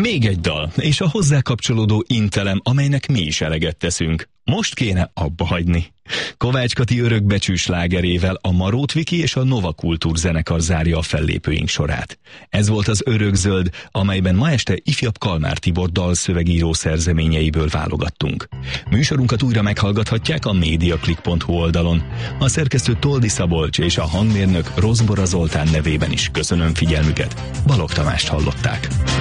Még egy dal, és a hozzá kapcsolódó intelem, amelynek mi is eleget teszünk. Most kéne abba hagyni. Kovács Kati örökbecsű slágerével a Marót Viki és a Nova Kultúr zenekar zárja a fellépőink sorát. Ez volt az Örökzöld, amelyben ma este ifjabb Kalmár Tibor dalszövegíró szerzeményeiből válogattunk. Műsorunkat újra meghallgathatják a mediaclick.hu oldalon. A szerkesztő Toldi Szabolcs és a hangmérnök Rozbora Zoltán nevében is köszönöm figyelmüket. Balogh Tamást hallották.